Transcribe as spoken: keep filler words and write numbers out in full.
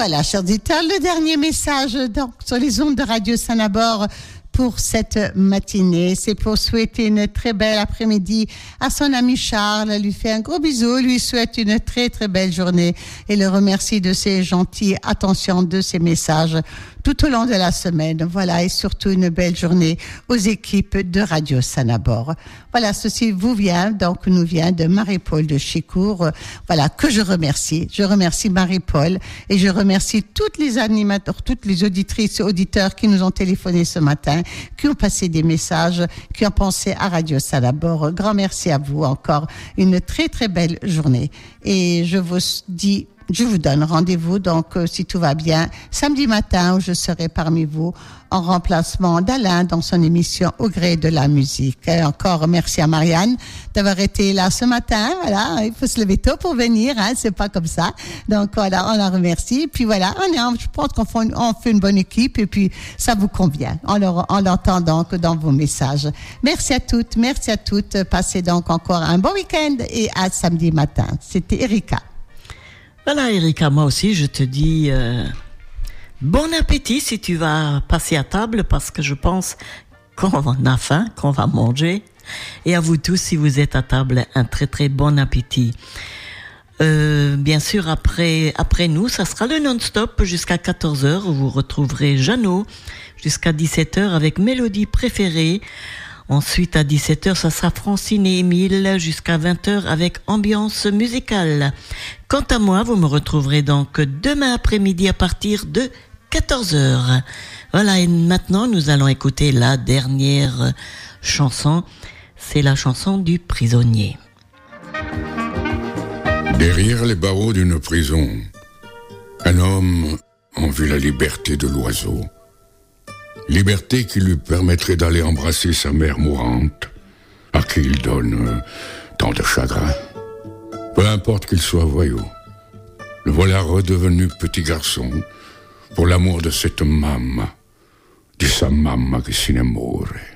Voilà, chers auditeurs, le dernier message donc, sur les ondes de Radio Sanabord pour cette matinée. C'est pour souhaiter une très belle après-midi à son ami Charles. Lui fait un gros bisou, lui souhaite une très très belle journée et le remercie de ses gentilles attentions, de ses messages tout au long de la semaine. Voilà, et surtout une belle journée aux équipes de Radio Sanabord. Voilà, ceci vous vient, donc nous vient de Marie-Paul de Chicourt. Voilà, que je remercie. Je remercie Marie-Paul et je remercie toutes les animateurs, toutes les auditrices et auditeurs qui nous ont téléphoné ce matin, qui ont passé des messages, qui ont pensé à Radio Sanabord. Grand merci à vous encore. Une très très belle journée. Et je vous dis Je vous donne rendez-vous, donc, euh, si tout va bien, samedi matin, où je serai parmi vous, en remplacement d'Alain dans son émission Au gré de la musique. Et encore, merci à Marianne d'avoir été là ce matin. Voilà, il faut se lever tôt pour venir, hein, c'est pas comme ça. Donc, voilà, on la remercie. Puis voilà, on est, je pense qu'on fait, on fait une bonne équipe et puis ça vous convient. On, leur, on l'entend donc dans vos messages. Merci à toutes, merci à toutes. Passez donc encore un bon week-end et à samedi matin. C'était Erika. Voilà, Erika, moi aussi, je te dis euh, bon appétit si tu vas passer à table, parce que je pense qu'on a faim, qu'on va manger. Et à vous tous, si vous êtes à table, un très très bon appétit. Euh, bien sûr, après, après nous, ça sera le non-stop jusqu'à quatorze heures, où vous retrouverez Jeannot jusqu'à dix-sept heures avec Mélodie préférée. Ensuite, à dix-sept heures, ça sera Francine et Émile jusqu'à vingt heures avec ambiance musicale. Quant à moi, vous me retrouverez donc demain après-midi à partir de quatorze heures. Voilà, et maintenant, nous allons écouter la dernière chanson. C'est la chanson du prisonnier. Derrière les barreaux d'une prison, un homme en vue la liberté de l'oiseau. Liberté qui lui permettrait d'aller embrasser sa mère mourante, à qui il donne euh, tant de chagrin. Peu importe qu'il soit voyou, le voilà redevenu petit garçon pour l'amour de cette mamma, di sa mamma che se ne muore.